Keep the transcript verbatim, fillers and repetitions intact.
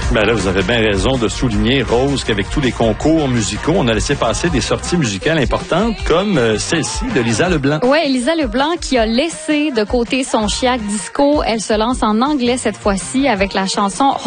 Ben là, vous avez bien raison de souligner, Rose, qu'avec tous les concours musicaux, on a laissé passer des sorties musicales importantes comme euh, celle-ci de Lisa Leblanc. Oui, Lisa Leblanc qui a laissé de côté son chiac disco. Elle se lance en anglais cette fois-ci avec la chanson